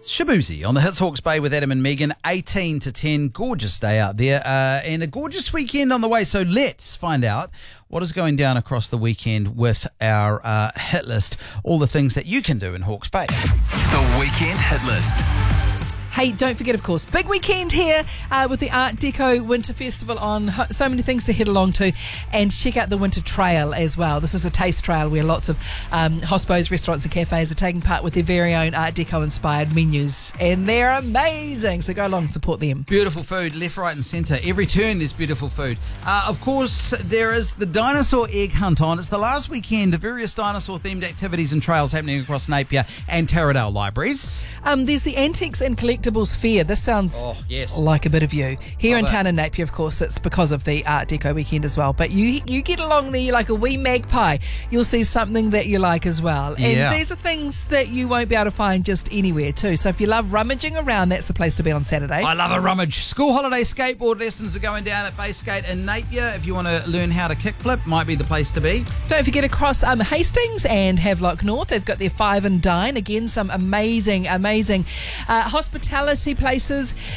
Shabuzi on the Hits Hawke's Bay with Adam and Megan, 18 to 10. Gorgeous day out there and a gorgeous weekend on the way. So let's find out what is going down across the weekend with our hit list. All the things that you can do in Hawke's Bay. The Weekend Hit List. Hey, don't forget, of course, big weekend here with the Art Deco Winter Festival on. So many things to head along to, and check out the Winter Trail as well. This is a taste trail where lots of hospos, restaurants and cafes are taking part with their very own Art Deco inspired menus, and they're amazing, so go along and support them. Beautiful food, left, right and centre. Every turn there's beautiful food. Of course, there is the dinosaur egg hunt on. It's the last weekend of various dinosaur themed activities and trails happening across Napier and Taradale libraries. There's the Antiques and Collectibles Fair. This sounds like a bit of you. Here in town in Napier, of course, it's because of the Art Deco weekend as well. But you get along there, you're like a wee magpie. You'll see something that you like as well. And these are things that you won't be able to find just anywhere too. So if you love rummaging around, that's the place to be on Saturday. I love a rummage. School holiday skateboard lessons are going down at Baysgate in Napier. If you want to learn how to kickflip, might be the place to be. Don't forget across Hastings and Havelock North, they've got their Five and Dine. Again, some amazing hospitality places.